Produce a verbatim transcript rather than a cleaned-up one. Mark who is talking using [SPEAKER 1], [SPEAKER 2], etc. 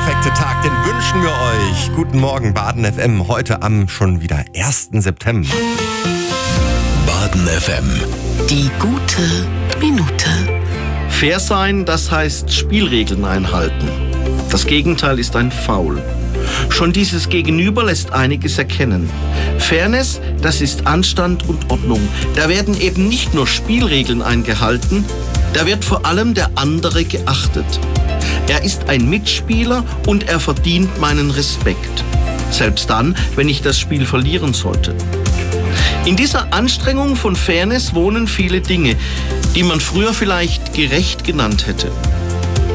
[SPEAKER 1] perfekte Tag, den wünschen wir euch. Guten Morgen, Baden F M, heute am schon wieder ersten September.
[SPEAKER 2] Baden F M.
[SPEAKER 3] Die gute Minute.
[SPEAKER 4] Fair sein, das heißt Spielregeln einhalten. Das Gegenteil ist ein Foul. Schon dieses Gegenüber lässt einiges erkennen. Fairness, das ist Anstand und Ordnung. Da werden eben nicht nur Spielregeln eingehalten, da wird vor allem der andere geachtet. Er ist ein Mitspieler und er verdient meinen Respekt. Selbst dann, wenn ich das Spiel verlieren sollte. In dieser Anstrengung von Fairness wohnen viele Dinge, die man früher vielleicht gerecht genannt hätte.